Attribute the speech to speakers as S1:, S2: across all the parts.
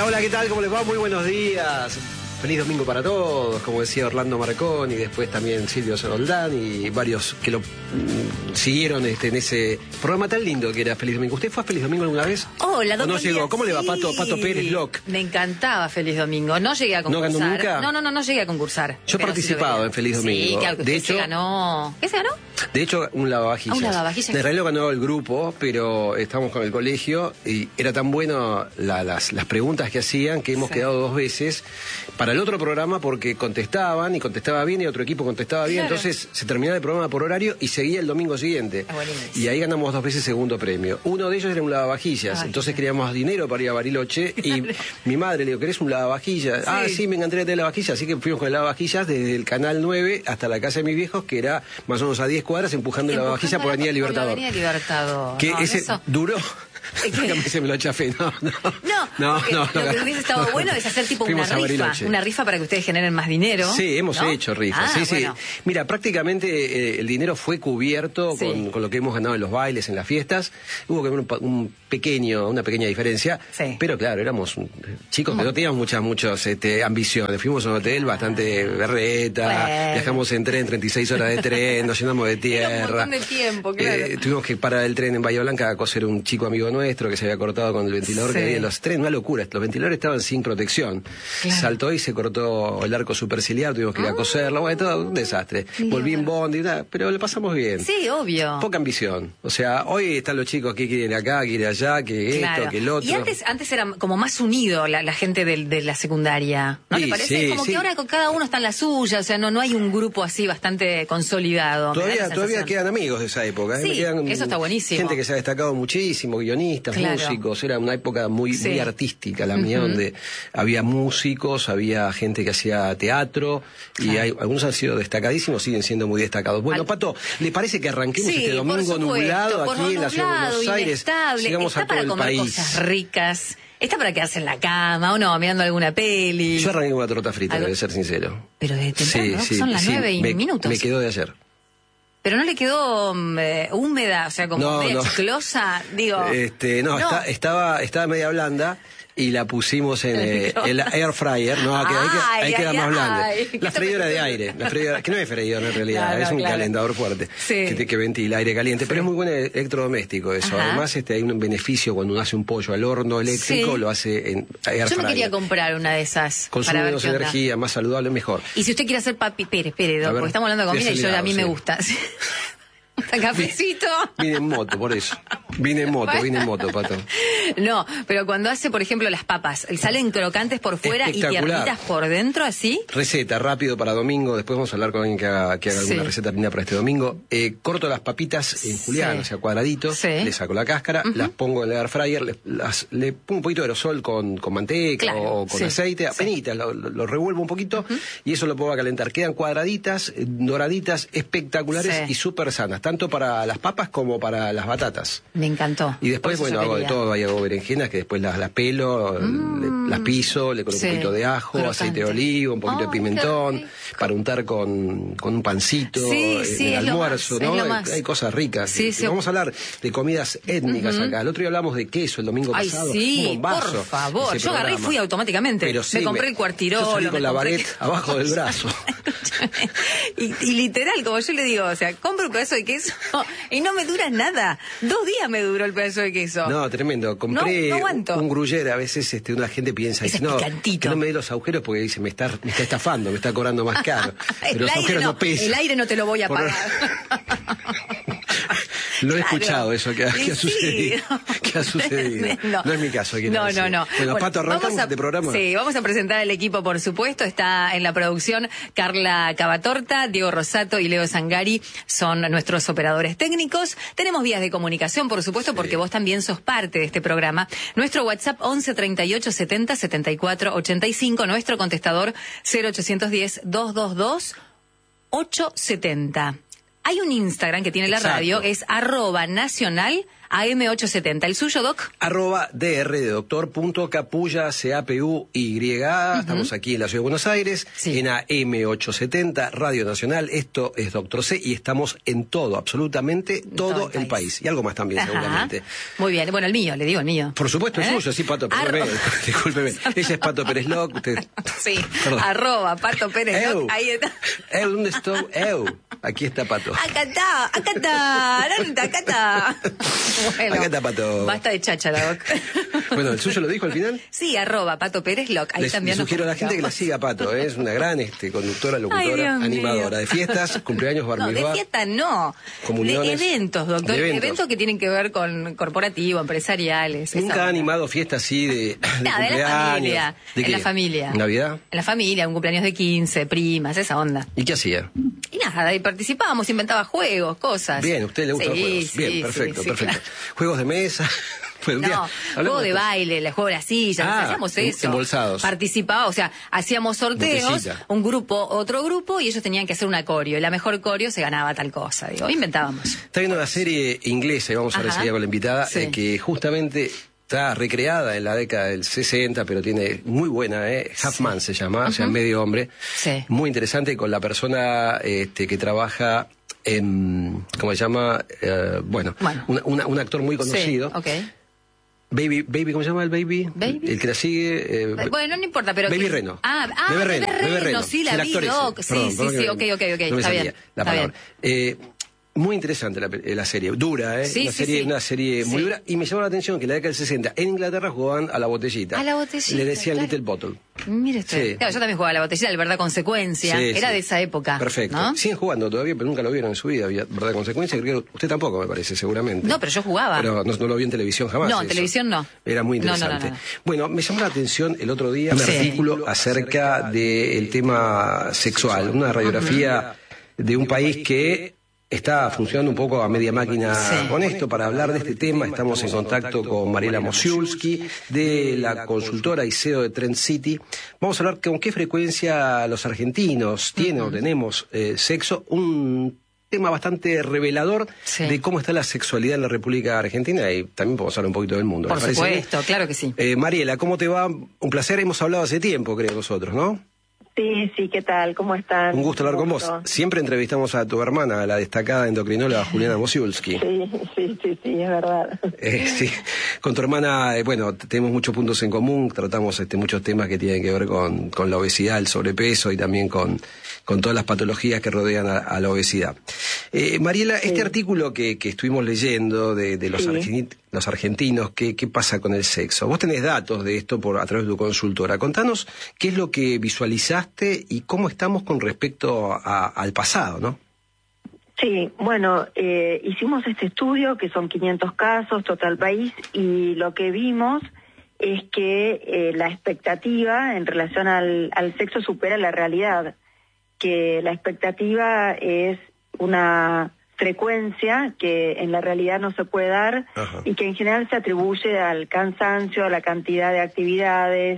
S1: Hola, hola, ¿qué tal? ¿Cómo les va? Muy buenos días. Feliz domingo para todos, como decía Orlando Marconi, y después también Silvio Roldán y varios que lo siguieron en ese programa tan lindo que era Feliz Domingo. ¿Usted fue a Feliz Domingo alguna vez?
S2: Hola,
S1: ¿O no llegó? ¿Cómo le va, Pato Pérez Locke?
S2: Me encantaba Feliz Domingo. No llegué a concursar.
S1: ¿No ganó nunca?
S2: No llegué a concursar.
S1: Yo he participado en Feliz Domingo.
S2: Sí, claro que
S1: de hecho,
S2: se ganó. ¿Qué se ganó?
S1: De hecho, un lavavajillas.
S2: Un lavavajillas.
S1: En realidad lo ganó el grupo, pero estábamos con el colegio y era tan bueno las preguntas que hacían que hemos quedado 2 veces para el otro programa porque contestaban y contestaba bien y otro equipo contestaba bien. Claro. Entonces se terminaba el programa por horario y seguía el domingo siguiente. Y ahí ganamos 2 veces segundo premio. Uno de ellos era un lavavajillas. Entonces queríamos dinero para ir a Bariloche y mi madre le dijo, ¿querés un lavavajillas? Sí. Ah, sí, me encantaría tener lavavajillas. Así que fuimos con el lavavajillas desde el Canal 9 hasta la casa de mis viejos, que era más o menos a 10 cuadras, empujando la lavavajilla por Avenida Libertador.
S2: Avenida Libertador.
S1: Que ese duró... Se me lo chafé, no.
S2: Lo que hubiese estado bueno es hacer tipo una rifa para que ustedes generen más dinero.
S1: Sí, hemos hecho rifas. Sí. Bueno. Mira, prácticamente el dinero fue cubierto con lo que hemos ganado en los bailes, en las fiestas. Hubo que ver una pequeña diferencia. Sí. Pero claro, éramos chicos que no teníamos muchas ambiciones. Fuimos a un hotel bastante berreta, viajamos en tren, 36 horas de tren, nos llenamos de tierra.
S2: Era un montón de tiempo, claro.
S1: Tuvimos que parar el tren en Bahía Blanca a coser un chico amigo nuestro que se había cortado con el ventilador que había en los trenes, una locura. Los ventiladores estaban sin protección. Claro. Saltó y se cortó el arco superciliar, tuvimos que ir a coserlo, bueno, todo un desastre. Volví en bondi, pero lo pasamos bien.
S2: Sí, obvio.
S1: Poca ambición. O sea, hoy están los chicos que quieren acá, que quieren allá, que esto, que el otro.
S2: Y antes era como más unido la gente de la secundaria, ¿no le parece?
S1: Sí,
S2: como que ahora cada uno está en la suya, o sea, no hay un grupo así bastante consolidado.
S1: Todavía quedan amigos de esa época.
S2: Sí, eso está buenísimo.
S1: Gente que se ha destacado muchísimo, guionistas, músicos, era una época muy artística la mía, donde había músicos, había gente que hacía teatro, y algunos han sido destacadísimos, siguen siendo muy destacados. Bueno, Pato, ¿le parece que arranquemos este domingo nublado aquí en la ciudad de Buenos Aires? Sigamos a todo el país.
S2: Cosas ricas. Está para quedarse en la cama, o no, mirando alguna peli.
S1: Yo arranqué con una torta frita, debe ser sincero.
S2: Pero de temprano, son las 9:00
S1: Me quedó de ayer.
S2: Pero no le quedó húmeda, o sea, como media chiclosa, digo.
S1: Estaba media blanda y la pusimos en el air fryer, ahí queda más blanda. La freidora de aire, que no es freidora en realidad, es un calentador fuerte que ventila aire caliente, pero es muy buen electrodoméstico eso. Además hay un beneficio cuando uno hace un pollo al horno eléctrico, lo hace en air fryer.
S2: Yo me quería comprar una de esas.
S1: Consume menos energía, más saludable, mejor.
S2: Y si usted quiere hacer espere, porque estamos hablando de comida y a mí me gusta. Cafecito.
S1: Vine en moto, por eso. Vine en moto, Pato.
S2: No, pero cuando hace, por ejemplo, las papas, salen crocantes por fuera y tiernitas por dentro, ¿así? Receta,
S1: rápido para domingo. Después vamos a hablar con alguien que haga alguna receta linda para este domingo. Corto las papitas en julián, o sea, cuadraditos. Le saco la cáscara, las pongo en el air fryer, le pongo un poquito de aerosol con manteca o con aceite, apenitas, lo revuelvo un poquito y eso lo pongo a calentar. Quedan cuadraditas, doraditas, espectaculares y súper sanas, tanto para las papas como para las batatas.
S2: Me encantó.
S1: Y después, hago de todo, hago berenjenas que después las pelo, las piso, le coloco un poquito de ajo, aceite de oliva, un poquito de pimentón, para untar con un pancito, el almuerzo, ¿no? Hay cosas ricas. Vamos a hablar de comidas étnicas acá. El otro día hablamos de queso el domingo pasado.
S2: Un bombazo, por favor. Yo agarré y fui automáticamente. Me compré el cuartirolo.
S1: Yo salí con la baguette abajo del brazo.
S2: y literal, como yo le digo, o sea, compro un pedazo de queso y no me dura nada. 2 días me duró el pedazo de queso.
S1: No, tremendo. Compré un gruyere. A veces la gente piensa, dice, que no me dé los agujeros porque dice, me está estafando, me está cobrando más caro. Pero los agujeros no pesan.
S2: El aire no te lo voy a pagar.
S1: Lo he escuchado eso que ha sucedido. Que ha sucedido. No es mi caso.
S2: No.
S1: Bueno, Pato, arrancamos este programa.
S2: Sí, vamos a presentar al equipo, por supuesto. Está en la producción Carla Cavatorta, Diego Rosato y Leo Zangari son nuestros operadores técnicos. Tenemos vías de comunicación, por supuesto, porque vos también sos parte de este programa. Nuestro WhatsApp 11 38 70 74 85. Nuestro contestador 0810 222 870. Hay un Instagram que tiene la radio, es @nacional AM870. ¿El suyo, Doc?
S1: @dr de doctor punto capulla, CAPUY. Estamos aquí en la Ciudad de Buenos Aires, en AM870, Radio Nacional. Esto es Doctor C y estamos en todo, absolutamente todo el país. Y algo más también, seguramente.
S2: Muy bien. Bueno, el mío, le digo el mío.
S1: Por supuesto, el suyo, sí, Pato, perdóneme, discúlpeme. Ella es Pato Pérez Loc.
S2: Sí, @Pato Pérez Loc. Ahí está.
S1: ¿Dónde estoy? Aquí está Pato.
S2: Acá está. Bueno,
S1: acá está Pato.
S2: Basta de cháchara, Doc.
S1: Bueno, ¿el suyo lo dijo al final?
S2: Sí, @Pato Pérez Loc. Ahí también
S1: le sugiero a la gente que la siga, Pato. Es una gran conductora, locutora, animadora de fiestas, cumpleaños, bar mitzvah.
S2: No, de fiestas no.
S1: Comuniones.
S2: De eventos, doctor. Eventos que tienen que ver con corporativo, empresariales.
S1: Nunca ha animado fiestas así de cumpleaños.
S2: De la familia. ¿De la familia.
S1: ¿Navidad?
S2: En la familia, un cumpleaños de 15, primas, esa onda.
S1: ¿Y qué hacía?
S2: Y nada, y participábamos, inventaba juegos, cosas.
S1: Bien, ¿a usted le gustan los juegos? Bien, perfecto. Claro. ¿Juegos de mesa?
S2: Juego de baile, el juego de las sillas, hacíamos eso.
S1: Embolsados.
S2: Participaba, o sea, hacíamos sorteos,
S1: Botellita.
S2: un grupo, otro grupo, y ellos tenían que hacer un acorio. Y la mejor coreo se ganaba tal cosa, inventábamos.
S1: Está viendo una serie inglesa, y vamos a ver enseguida con la invitada, que justamente está recreada en la década del 60, pero tiene muy buena, Half Man se llama, o sea, medio hombre. Sí. Muy interesante, con la persona que trabaja en, ¿cómo se llama? Un actor muy conocido.
S2: Sí, okay.
S1: Baby, ¿cómo se llama el Baby? El que la sigue.
S2: Bueno, no importa, pero.
S1: Baby Reno.
S2: Bebé Reno, sí, la vi, Doc. Sí, ok,
S1: no
S2: está bien.
S1: La palabra. Muy interesante la serie, dura, una serie muy dura, y me llamó la atención que en la década del 60 en Inglaterra jugaban a la botellita.
S2: A la botellita.
S1: Le decían
S2: claro.
S1: Little Bottle.
S2: Mire usted. Sí. Claro, yo también jugaba a la botellita, el verdad consecuencia. Era de esa época.
S1: Perfecto.
S2: ¿No?
S1: Siguen jugando todavía, pero nunca lo vieron en su vida, verdad consecuencia. Creo que usted tampoco, me parece, seguramente.
S2: No, pero yo jugaba.
S1: Pero no lo vi en televisión jamás.
S2: No, en televisión no.
S1: Era muy interesante.
S2: No.
S1: Bueno, me llamó la atención el otro día un artículo acerca del tema sexual, una radiografía de un país que está funcionando un poco a media máquina con esto. Para hablar de este tema estamos en contacto con Mariela Mosiulski, de la consultora y CEO de Trend City. Vamos a hablar con qué frecuencia los argentinos tienen o tenemos sexo, un tema bastante revelador de cómo está la sexualidad en la República Argentina, y también podemos hablar un poquito del mundo.
S2: Por supuesto, claro que sí.
S1: Mariela, ¿cómo te va? Un placer, hemos hablado hace tiempo, creo, nosotros, ¿no?
S3: Sí, ¿qué tal? ¿Cómo están?
S1: Un gusto hablar con vos. Siempre entrevistamos a tu hermana, a la destacada endocrinóloga Juliana Mosiulski.
S3: Sí, es verdad.
S1: Sí, con tu hermana, tenemos muchos puntos en común, tratamos muchos temas que tienen que ver con la obesidad, el sobrepeso y también con todas las patologías que rodean a la obesidad. Mariela, este artículo que estuvimos leyendo de los argentinos, ¿qué pasa con el sexo? Vos tenés datos de esto a través de tu consultora. Contanos qué es lo que visualizaste y cómo estamos con respecto al pasado, ¿no?
S3: Sí, bueno, hicimos este estudio, que son 500 casos, total país, y lo que vimos es que la expectativa en relación al sexo supera la realidad, que la expectativa es una frecuencia que en la realidad no se puede dar. Ajá. Y que en general se atribuye al cansancio, a la cantidad de actividades,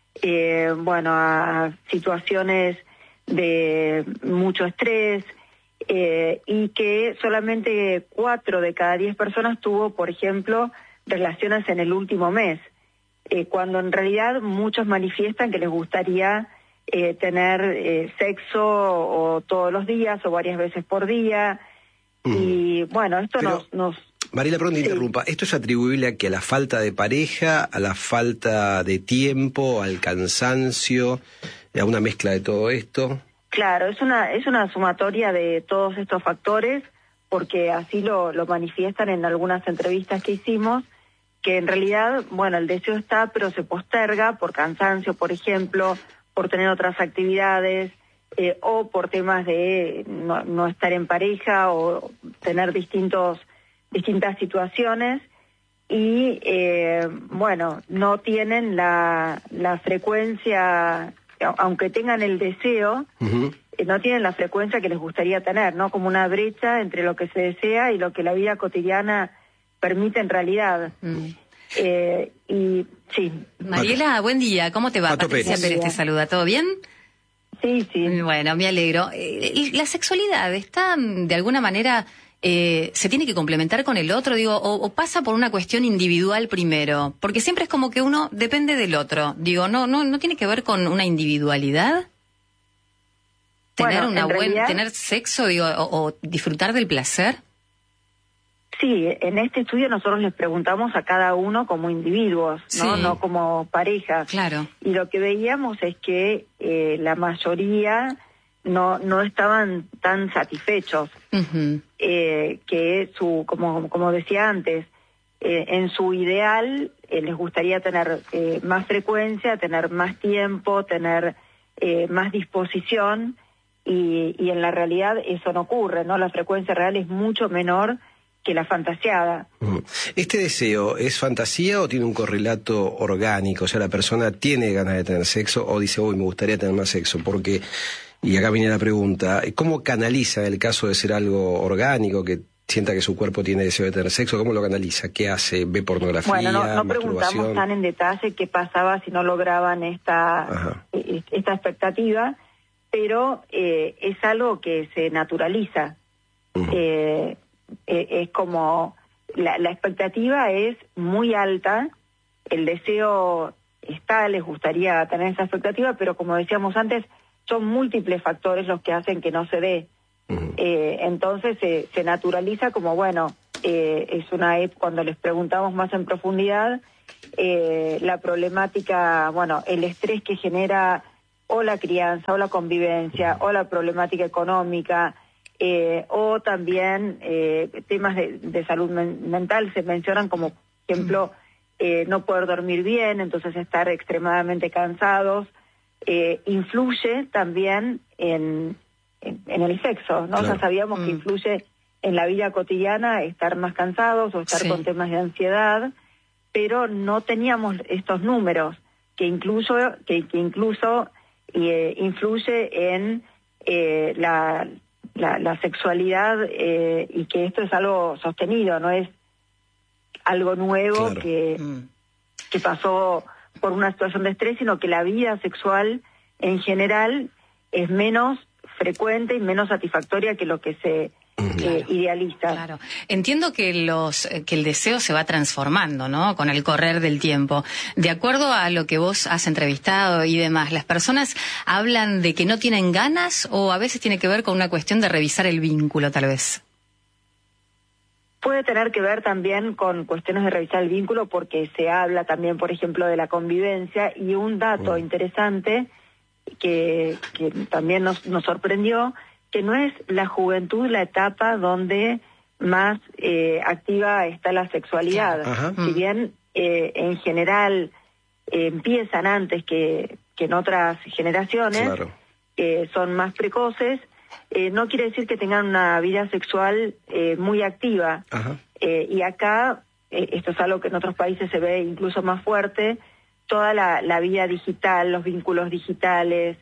S3: a situaciones de mucho estrés, y que solamente 4 de cada 10 personas tuvo, por ejemplo, relaciones en el último mes, cuando en realidad muchos manifiestan que les gustaría tener sexo o todos los días o varias veces por día. Y bueno, esto nos
S1: Mariela, perdón, te interrumpa. ¿Esto es atribuible a la falta de pareja, a la falta de tiempo, al cansancio, a una mezcla de todo esto?
S3: Claro, es una sumatoria de todos estos factores, porque así lo manifiestan en algunas entrevistas que hicimos, que en realidad, el deseo está, pero se posterga por cansancio, por ejemplo, por tener otras actividades, o por temas de no estar en pareja o tener distintas situaciones, y no tienen la frecuencia, aunque tengan el deseo, no tienen la frecuencia que les gustaría tener, ¿no? Como una brecha entre lo que se desea y lo que la vida cotidiana permite en realidad. Y sí.
S2: Mariela, buen día, ¿cómo te va? Patricia Pérez te saluda, ¿todo bien?
S3: Sí.
S2: Bueno, me alegro. ¿La sexualidad está de alguna manera ¿se tiene que complementar con el otro? Digo, o pasa por una cuestión individual primero, porque siempre es como que uno depende del otro. Digo, no tiene que ver con una individualidad. Tener sexo, digo, o disfrutar del placer.
S3: Sí, en este estudio nosotros les preguntamos a cada uno como individuos, ¿no?
S2: Sí.
S3: No como parejas.
S2: Claro.
S3: Y lo que veíamos es que la mayoría no estaban tan satisfechos.
S2: Uh-huh.
S3: Que como decía antes, en su ideal les gustaría tener más frecuencia, tener más tiempo, tener más disposición, y en la realidad eso no ocurre, ¿no? La frecuencia real es mucho menor que la fantaseada.
S1: ¿Este deseo es fantasía o tiene un correlato orgánico? O sea, la persona tiene ganas de tener sexo o dice, me gustaría tener más sexo, porque, y acá viene la pregunta, ¿cómo canaliza el caso de ser algo orgánico, que sienta que su cuerpo tiene deseo de tener sexo? ¿Cómo lo canaliza? ¿Qué hace? ¿Ve pornografía?
S3: Bueno, no preguntamos tan en detalle qué pasaba si no lograban esta expectativa, pero es algo que se naturaliza. Uh-huh. Es como la expectativa es muy alta, el deseo está, les gustaría tener esa expectativa, pero como decíamos antes, son múltiples factores los que hacen que no se dé. Uh-huh. Entonces se naturaliza como, es cuando les preguntamos más en profundidad, la problemática, el estrés que genera o la crianza, o la convivencia, o la problemática económica, o también temas de salud mental se mencionan como, por ejemplo, no poder dormir bien, entonces estar extremadamente cansados, influye también en el sexo, ¿no? Claro. O sea, sabíamos que influye en la vida cotidiana estar más cansados o estar con temas de ansiedad, pero no teníamos estos números que incluso influye en la sexualidad, y que esto es algo sostenido, no es algo nuevo. Claro. que pasó por una situación de estrés, sino que la vida sexual en general es menos frecuente y menos satisfactoria que lo que se idealiza.
S2: Claro. Entiendo que el deseo se va transformando, ¿no? Con el correr del tiempo. De acuerdo a lo que vos has entrevistado y demás, ¿las personas hablan de que no tienen ganas o a veces tiene que ver con una cuestión de revisar el vínculo, tal vez?
S3: Puede tener que ver también con cuestiones de revisar el vínculo, porque se habla también, por ejemplo, de la convivencia, y un dato interesante que también nos sorprendió, que no es la juventud la etapa donde más activa está la sexualidad. Ajá. Si bien en general empiezan antes que en otras generaciones, claro, son más precoces, no quiere decir que tengan una vida sexual muy activa. Y acá, esto es algo que en otros países se ve incluso más fuerte, toda la vida digital, los vínculos digitales,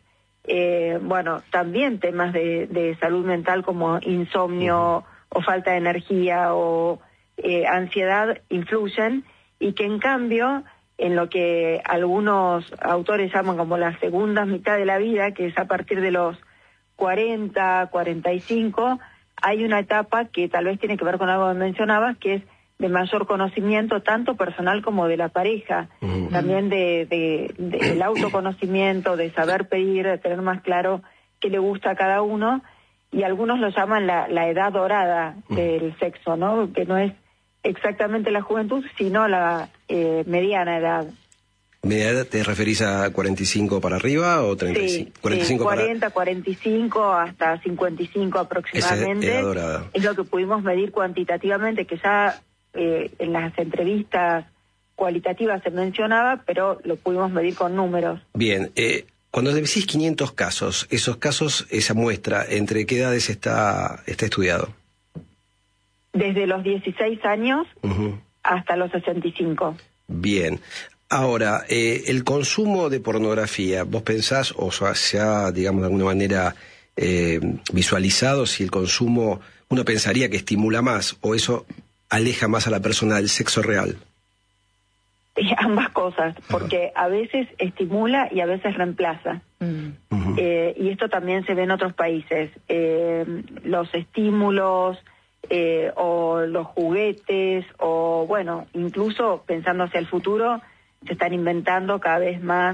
S3: también temas de salud mental como insomnio o falta de energía o ansiedad influyen, y que en cambio en lo que algunos autores llaman como la segunda mitad de la vida, que es a partir de los 40, 45, hay una etapa que tal vez tiene que ver con algo que mencionabas, que es de mayor conocimiento, tanto personal como de la pareja, también del autoconocimiento, de saber pedir, de tener más claro qué le gusta a cada uno, y algunos lo llaman la edad dorada del sexo, ¿no? Que no es exactamente la juventud, sino la mediana edad.
S1: ¿Media edad te referís a 45 para arriba o 35?
S3: Sí, 45 40, 45 hasta 55 aproximadamente.
S1: Esa edad dorada.
S3: Es lo que pudimos medir cuantitativamente, que ya en las entrevistas cualitativas se mencionaba, pero lo pudimos medir con números.
S1: Bien, cuando decís 500 casos, esos casos, esa muestra, ¿entre qué edades está estudiado?
S3: Desde los 16 años hasta los 65.
S1: Bien. Ahora, el consumo de pornografía, ¿vos pensás, o se ha, digamos, de alguna manera visualizado si el consumo, uno pensaría que estimula más, o eso aleja más a la persona del sexo real?
S3: Ambas cosas, porque a veces estimula y a veces reemplaza. Y esto también se ve en otros países. Los estímulos o los juguetes, o bueno, incluso pensando hacia el futuro, se están inventando cada vez más,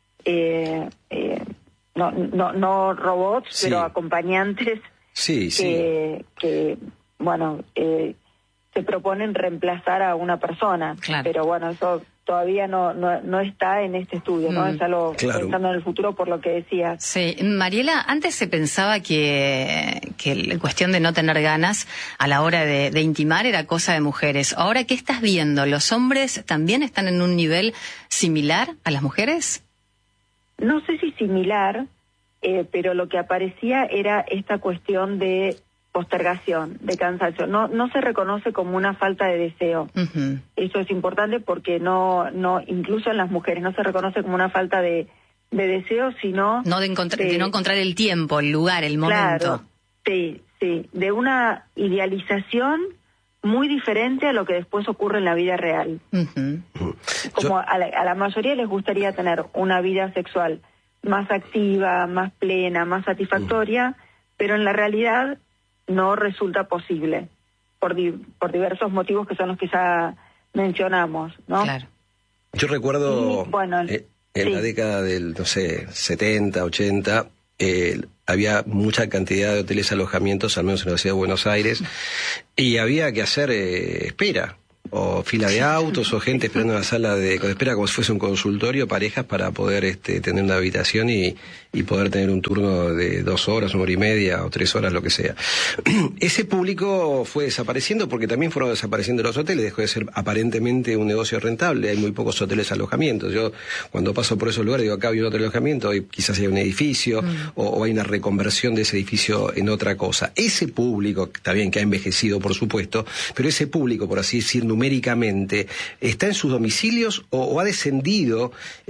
S3: no robots,
S1: sí,
S3: pero acompañantes
S1: sí,
S3: que bueno, se proponen reemplazar a una persona,
S2: claro.
S3: Pero bueno, eso todavía no está en este estudio, ¿no? Es algo pensando en el futuro, por lo que decías.
S2: Sí, Mariela, antes se pensaba que la cuestión de no tener ganas a la hora de intimar era cosa de mujeres. Ahora, ¿qué estás viendo? ¿Los hombres también están en un nivel similar a las mujeres?
S3: No sé si similar, pero lo que aparecía era esta cuestión de postergación, de cansancio. No se reconoce como una falta de deseo.
S2: Uh-huh.
S3: Eso es importante porque no incluso en las mujeres no se reconoce como una falta de deseo, sino
S2: de no encontrar el tiempo, el lugar, el momento.
S3: Claro, sí, de una idealización muy diferente a lo que después ocurre en la vida real.
S2: Uh-huh.
S3: Como a la mayoría les gustaría tener una vida sexual más activa, más plena, más satisfactoria, pero en la realidad no resulta posible por diversos motivos que son los que ya mencionamos, ¿no?
S2: Claro.
S1: Yo recuerdo en la década del, 70, 80, había mucha cantidad de hoteles alojamientos, al menos en la ciudad de Buenos Aires, y había que hacer espera, o fila de autos, o gente esperando en la sala de espera como si fuese un consultorio, parejas para poder tener una habitación y poder tener un turno de 2 horas, 1 hora y media o 3 horas, lo que sea. Ese público fue desapareciendo porque también fueron desapareciendo los hoteles, dejó de ser aparentemente un negocio rentable, hay muy pocos hoteles alojamientos. Yo cuando paso por esos lugares digo, acá hay un hotel alojamiento, hoy quizás hay un edificio, o hay una reconversión de ese edificio en otra cosa. Ese público, también que ha envejecido por supuesto, pero ese público, por así decir, numéricamente, ¿está en sus domicilios o ha descendido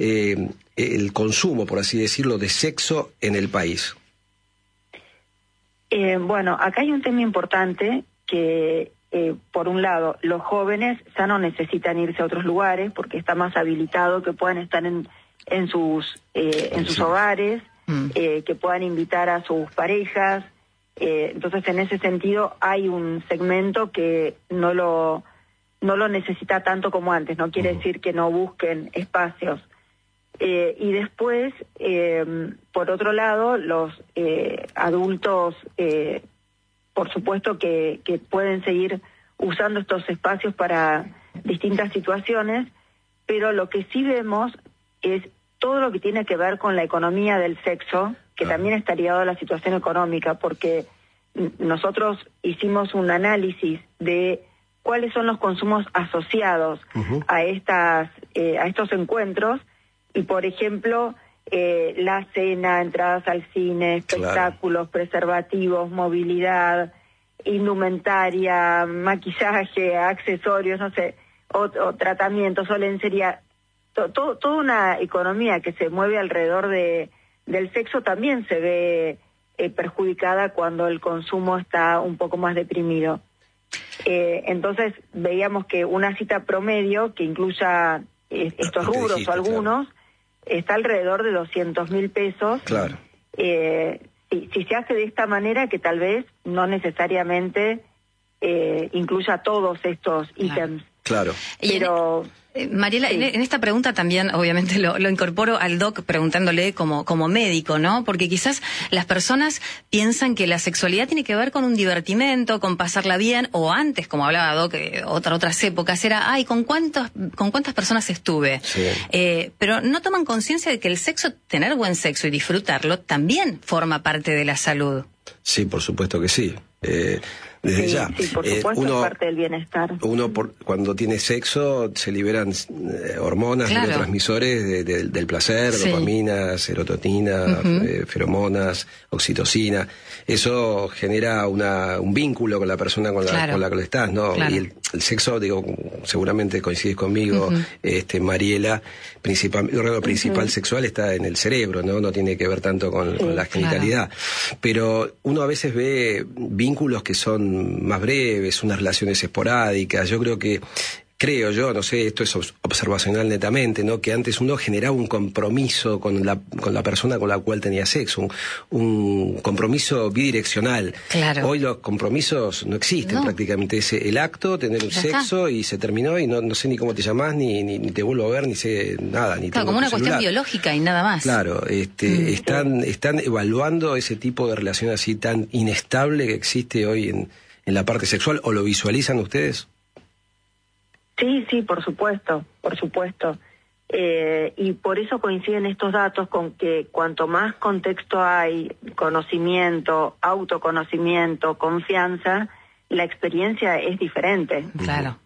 S1: el consumo, por así decirlo, de sexo en el país?
S3: Bueno, acá hay un tema importante que, por un lado, los jóvenes ya no necesitan irse a otros lugares porque está más habilitado que puedan estar en sus hogares, que puedan invitar a sus parejas. Entonces, en ese sentido, hay un segmento que no lo necesita tanto como antes. No quiere decir que no busquen espacios. Y después, por otro lado, los adultos, por supuesto que pueden seguir usando estos espacios para distintas situaciones, pero lo que sí vemos es todo lo que tiene que ver con la economía del sexo, que también está ligado a la situación económica, porque nosotros hicimos un análisis de cuáles son los consumos asociados a estos encuentros, y por ejemplo, la cena, entradas al cine, espectáculos, preservativos, movilidad, indumentaria, maquillaje, accesorios, o tratamientos, o lencería, toda una economía que se mueve alrededor del sexo también se ve perjudicada cuando el consumo está un poco más deprimido. Entonces veíamos que una cita promedio que incluya estos rubros o algunos está alrededor de 200.000 pesos. Claro. Si se hace de esta manera, que tal vez no necesariamente incluya todos estos ítems. Claro.
S2: Pero Mariela, sí. En esta pregunta también, obviamente, lo incorporo al doc preguntándole como médico, ¿no? Porque quizás las personas piensan que la sexualidad tiene que ver con un divertimento, con pasarla bien, o antes, como hablaba doc, otras épocas, era, ¿con cuántas personas estuve? Sí. Pero no toman conciencia de que el sexo, tener buen sexo y disfrutarlo, también forma parte de la salud.
S1: Sí, por supuesto que sí. Desde ya.
S3: Sí, por supuesto, es parte del bienestar.
S1: Cuando tiene sexo se liberan hormonas, neurotransmisores del placer, dopamina, serotonina, feromonas, oxitocina. Eso genera un vínculo con la persona con la que estás, ¿no? Claro. Y el sexo, seguramente coincides conmigo, Mariela, el órgano principal sexual está en el cerebro, ¿no? No tiene que ver tanto con la genitalidad. Claro. Pero uno a veces ve vínculos que son más breves, unas relaciones esporádicas. Yo creo que creo yo, no sé, esto es observacional netamente, ¿no? Que antes uno generaba un compromiso con la persona con la cual tenía sexo, un compromiso bidireccional.
S2: Claro.
S1: Hoy los compromisos no existen prácticamente. Es el acto, tener un sexo y se terminó y no sé ni cómo te llamás, ni te vuelvo a ver, ni sé nada. Ni
S2: claro, como una cuestión biológica y nada más.
S1: Claro, están evaluando ese tipo de relación así tan inestable que existe hoy en la parte sexual, ¿o lo visualizan ustedes?
S3: Sí, por supuesto. Y por eso coinciden estos datos con que cuanto más contexto hay, conocimiento, autoconocimiento, confianza, la experiencia es diferente.
S2: Claro.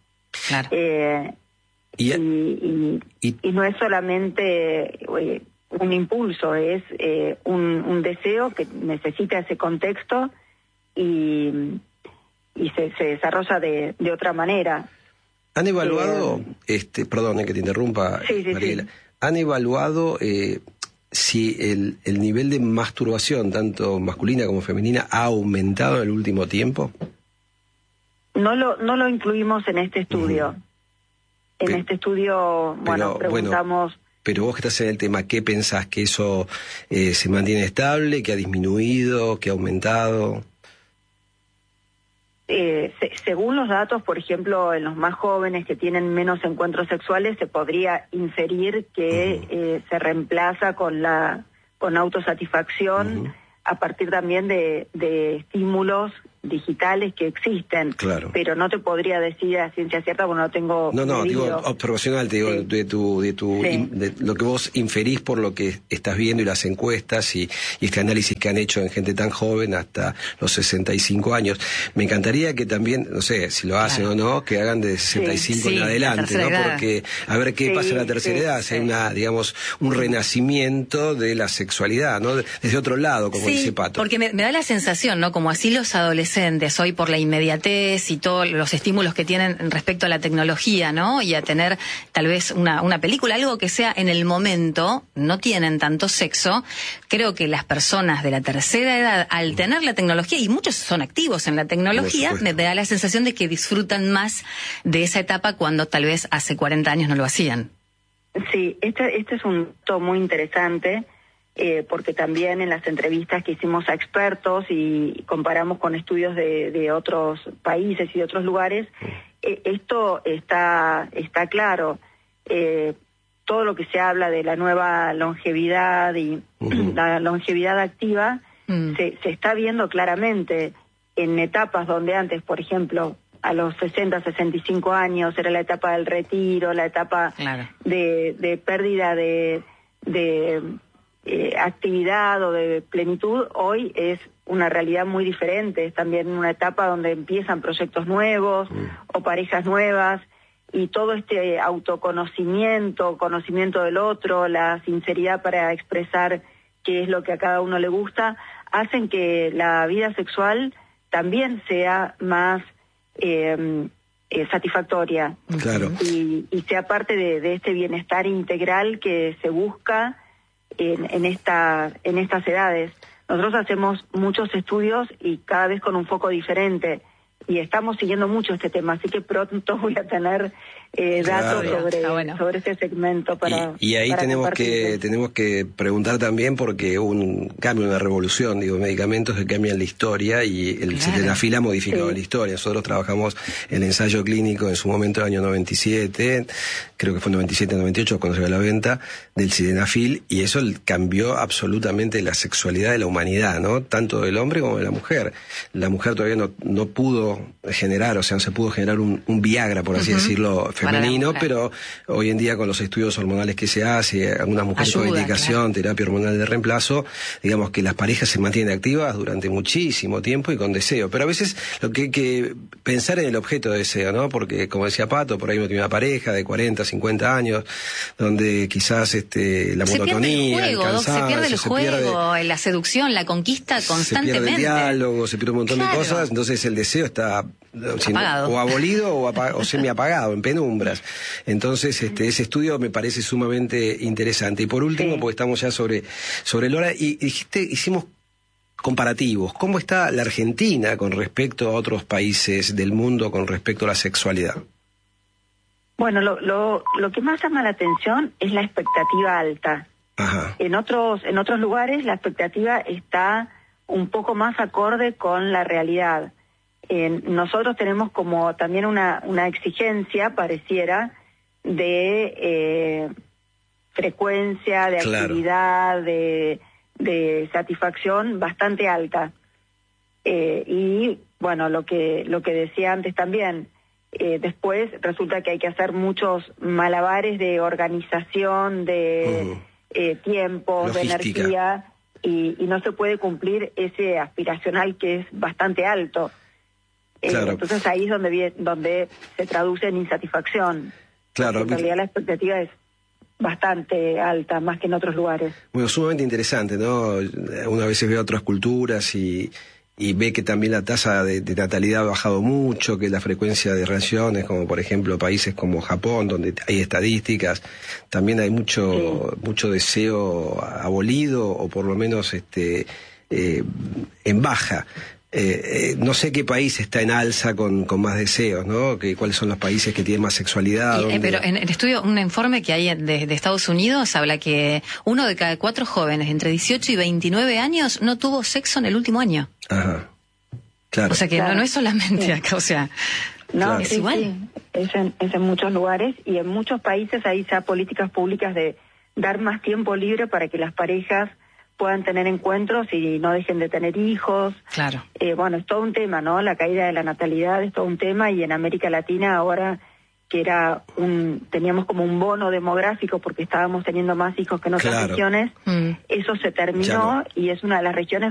S3: Y no es solamente un impulso, es un deseo que necesita ese contexto y se desarrolla de otra manera.
S1: ¿Han evaluado, perdón que te interrumpa, Mariela, ¿han evaluado si el nivel de masturbación, tanto masculina como femenina, ha aumentado en el último tiempo?
S3: No lo incluimos en este estudio. En este estudio, preguntamos...
S1: Pero vos que estás en el tema, ¿qué pensás? ¿Que eso se mantiene estable, que ha disminuido, que ha aumentado?
S3: Según los datos, por ejemplo, en los más jóvenes que tienen menos encuentros sexuales, se podría inferir que se reemplaza con autosatisfacción a partir también de estímulos digitales que existen.
S1: Claro.
S3: Pero no te podría decir a ciencia cierta porque no tengo
S1: No, digo observacional, te digo, de lo que vos inferís por lo que estás viendo y las encuestas y este análisis que han hecho en gente tan joven hasta los 65 años. Me encantaría que también, no sé si lo hacen o no, que hagan de 65 en adelante, ¿no? Porque a ver qué pasa en la tercera edad, si hay un renacimiento de la sexualidad, ¿no? Desde otro lado, como dice Pato.
S2: Porque me da la sensación, ¿no? Como así los adolescentes hoy, por la inmediatez y todos los estímulos que tienen respecto a la tecnología, ¿no? Y a tener tal vez una película, algo que sea en el momento, no tienen tanto sexo. Creo que las personas de la tercera edad, al tener la tecnología, y muchos son activos en la tecnología, me da la sensación de que disfrutan más de esa etapa cuando tal vez hace 40 años no lo hacían.
S3: Sí, este es un dato muy interesante. Porque también en las entrevistas que hicimos a expertos y comparamos con estudios de otros países y de otros lugares, esto está claro. Todo lo que se habla de la nueva longevidad y la longevidad activa se está viendo claramente en etapas donde antes, por ejemplo, a los 60, 65 años era la etapa del retiro, la etapa de pérdida de actividad o de plenitud. Hoy es una realidad muy diferente, es también una etapa donde empiezan proyectos nuevos o parejas nuevas, y todo este autoconocimiento, conocimiento del otro, la sinceridad para expresar qué es lo que a cada uno le gusta, hacen que la vida sexual también sea más satisfactoria.
S1: Claro.
S3: Y sea parte de este bienestar integral que se busca en estas edades. Nosotros hacemos muchos estudios y cada vez con un foco diferente, y estamos siguiendo mucho este tema, así que pronto voy a tener datos sobre este segmento para
S1: y ahí
S3: para
S1: tenemos que preguntar también, porque hubo un cambio, una revolución, medicamentos que cambian la historia, y el sildenafil ha modificado la historia. Nosotros trabajamos el ensayo clínico en su momento, el año 97, creo que fue 97-98 cuando se dio a la venta del sildenafil, y eso cambió absolutamente la sexualidad de la humanidad, ¿no? Tanto del hombre como de la mujer. La mujer todavía no pudo generar, o sea, no se pudo generar un Viagra, por así decirlo, femenino, pero hoy en día con los estudios hormonales que se hace, algunas mujeres con indicación, terapia hormonal de reemplazo, digamos que las parejas se mantienen activas durante muchísimo tiempo y con deseo. Pero a veces lo que hay que pensar en el objeto de deseo, ¿no? Porque, como decía Pato, por ahí uno tiene una pareja de 40, 50 años, donde quizás la monotonía, el cansancio,
S2: se pierde el juego, la seducción, la conquista constantemente.
S1: Se pierde el diálogo, se pierde un montón de cosas, entonces el deseo está o abolido o semi-apagado, en penumbras. Entonces, ese estudio me parece sumamente interesante. Y por último, porque estamos ya sobre el hora, y hicimos comparativos. ¿Cómo está la Argentina con respecto a otros países del mundo con respecto a la sexualidad?
S3: Bueno, lo que más llama la atención es la expectativa alta.
S1: Ajá.
S3: En otros lugares la expectativa está un poco más acorde con la realidad. Nosotros tenemos como también una exigencia, pareciera, de frecuencia, de actividad, de satisfacción bastante alta. Y bueno, lo que decía antes también, después resulta que hay que hacer muchos malabares de organización, de tiempo, de energía, y no se puede cumplir ese aspiracional que es bastante alto.
S1: Claro.
S3: Entonces ahí es donde se traduce en insatisfacción.
S1: Claro.
S3: En realidad la expectativa es bastante alta, más que en otros lugares.
S1: Bueno, sumamente interesante, ¿no? Una vez ve otras culturas y ve que también la tasa de natalidad ha bajado mucho, que la frecuencia de relaciones, como por ejemplo países como Japón, donde hay estadísticas, también hay mucho deseo abolido, o por lo menos en baja. No sé qué país está en alza con más deseos, ¿no? ¿Cuáles son los países que tienen más sexualidad?
S2: Pero en el estudio, un informe que hay de Estados Unidos habla que 1 de cada 4 jóvenes entre 18 y 29 años no tuvo sexo en el último año.
S1: Ajá. Claro.
S2: O sea que no es solamente acá, o sea,
S3: no,
S2: es igual.
S3: Sí. Es en muchos lugares, y en muchos países hay ya políticas públicas de dar más tiempo libre para que las parejas puedan tener encuentros y no dejen de tener hijos.
S2: Claro.
S3: Bueno, es todo un tema, ¿no? La caída de la natalidad es todo un tema, y en América Latina ahora, que teníamos como un bono demográfico porque estábamos teniendo más hijos que en otras regiones, eso se terminó, y es una de las regiones